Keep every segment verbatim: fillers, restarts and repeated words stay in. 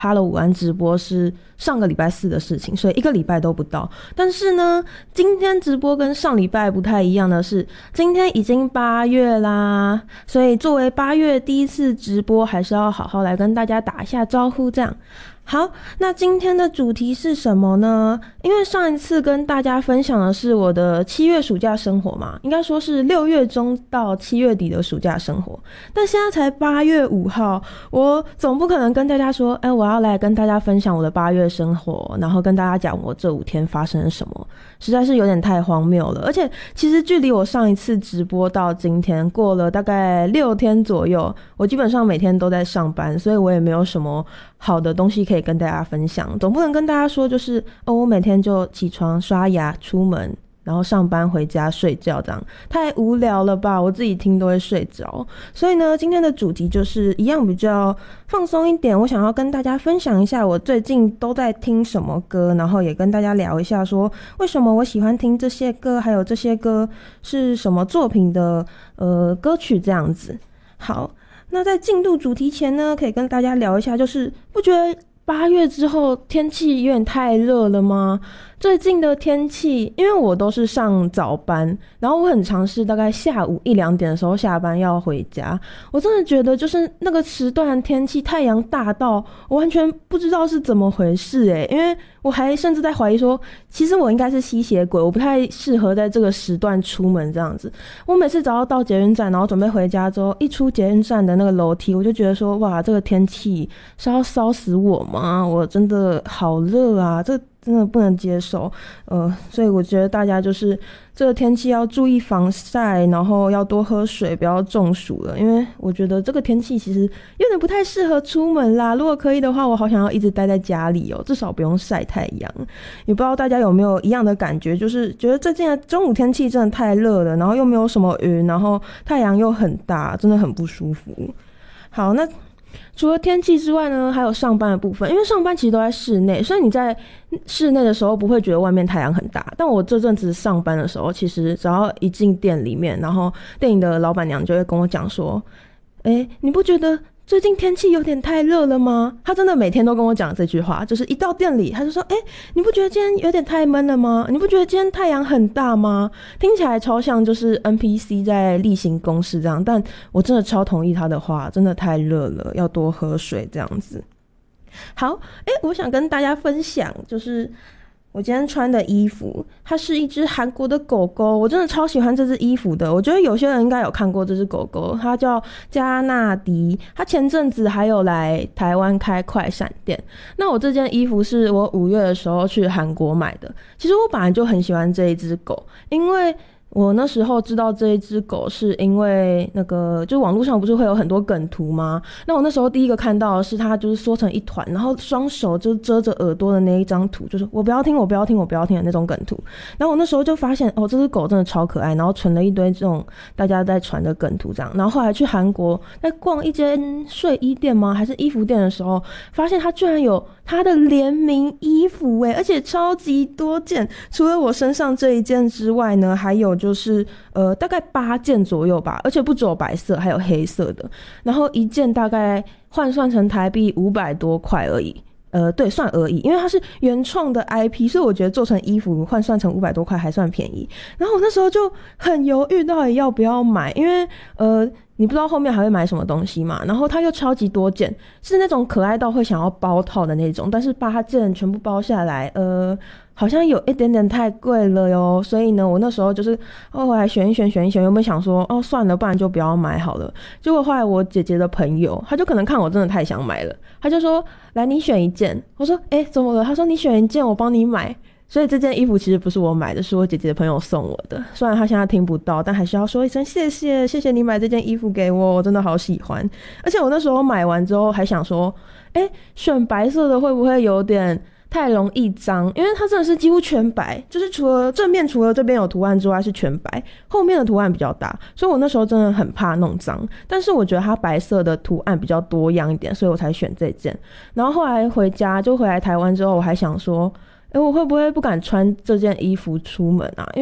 哈喽午安直播是上个礼拜四的事情，所以一个礼拜都不到。但是呢，今天直播跟上礼拜不太一样的是，今天已经八月啦，所以作为八月第一次直播，还是要好好来跟大家打一下招呼这样。好，那今天的主题是什么呢？因为上一次跟大家分享的是我的七月暑假生活嘛，应该说是六月中到七月底的暑假生活。但现在才八月五号，我总不可能跟大家说，哎，我要来跟大家分享我的八月生活，然后跟大家讲我这五天发生了什么，实在是有点太荒谬了。而且其实距离我上一次直播到今天过了大概六天左右，我基本上每天都在上班，所以我也没有什么好的东西可以跟大家分享。总不能跟大家说就是哦，我每天就起床刷牙出门，然后上班回家睡觉，这样太无聊了吧，我自己听都会睡着。所以呢，今天的主题就是一样比较放松一点，我想要跟大家分享一下我最近都在听什么歌，然后也跟大家聊一下说为什么我喜欢听这些歌，还有这些歌是什么作品的呃歌曲这样子。好，那在进入主题前呢，可以跟大家聊一下，就是不觉得八月之后天气有点太热了吗？最近的天气，因为我都是上早班，然后我很常是大概下午一两点的时候下班要回家，我真的觉得就是那个时段天气太阳大到我完全不知道是怎么回事诶、欸、因为我还甚至在怀疑说其实我应该是吸血鬼，我不太适合在这个时段出门这样子。我每次只要到捷运站，然后准备回家之后，一出捷运站的那个楼梯，我就觉得说哇，这个天气是要烧死我吗？我真的好热啊，这真的不能接受，呃，所以我觉得大家就是这个天气要注意防晒，然后要多喝水，不要中暑了。因为我觉得这个天气其实有点不太适合出门啦。如果可以的话，我好想要一直待在家里哦，至少不用晒太阳。也不知道大家有没有一样的感觉，就是觉得最近的中午天气真的太热了，然后又没有什么云，然后太阳又很大，真的很不舒服。好，那除了天气之外呢，还有上班的部分。因为上班其实都在室内，所以你在室内的时候不会觉得外面太阳很大。但我这阵子上班的时候，其实只要一进店里面，然后店里的老板娘就会跟我讲说，诶，你不觉得最近天气有点太热了吗？他真的每天都跟我讲这句话，就是一到店里他就说，诶，你不觉得今天有点太闷了吗？你不觉得今天太阳很大吗？听起来超像就是 N P C 在例行公事这样，但我真的超同意他的话，真的太热了，要多喝水这样子。好，诶，我想跟大家分享，就是我今天穿的衣服，它是一只韩国的狗狗，我真的超喜欢这只衣服的。我觉得有些人应该有看过这只狗狗，它叫加纳迪，它前阵子还有来台湾开快闪店。那我这件衣服是我五月的时候去韩国买的。其实我本来就很喜欢这一只狗，因为我那时候知道这一只狗是因为那个就网络上不是会有很多梗图吗？那我那时候第一个看到的是它就是缩成一团，然后双手就遮着耳朵的那一张图，就是我不要听我不要听我不要听的那种梗图。然后我那时候就发现哦，这只狗真的超可爱，然后存了一堆这种大家在传的梗图这样。然后后来去韩国在逛一间睡衣店吗还是衣服店的时候，发现它居然有它的联名衣服耶，而且超级多件。除了我身上这一件之外呢，还有就是呃大概八件左右吧，而且不只有白色，还有黑色的。然后一件大概换算成台币五百多块而已。呃，对，算而已，因为它是原创的 I P， 所以我觉得做成衣服换算成五百多块还算便宜。然后我那时候就很犹豫到底要不要买，因为呃你不知道后面还会买什么东西嘛，然后它又超级多件，是那种可爱到会想要包套的那种，但是八件全部包下来呃好像有一点点太贵了哟。所以呢我那时候就是哦后来选一选选一选，有没有想说哦算了，不然就不要买好了。结果后来我姐姐的朋友他就可能看我真的太想买了，他就说来你选一件。我说诶怎么了？他说你选一件我帮你买。所以这件衣服其实不是我买的，是我姐姐的朋友送我的。虽然她现在听不到，但还是要说一声谢谢，谢谢你买这件衣服给我，我真的好喜欢。而且我那时候买完之后还想说，诶选白色的会不会有点太容易脏？因为它真的是几乎全白，就是除了正面除了这边有图案之外是全白，后面的图案比较大，所以我那时候真的很怕弄脏。但是我觉得它白色的图案比较多样一点，所以我才选这件。然后后来回家就回来台湾之后，我还想说诶我会不会不敢穿这件衣服出门啊？因为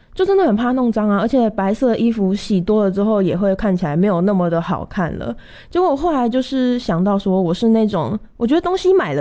就真的很怕弄脏啊，而且白色的衣服洗多了之后也会看起来没有那么的好看了。结果我后来就是想到说，我是那种我觉得东西买了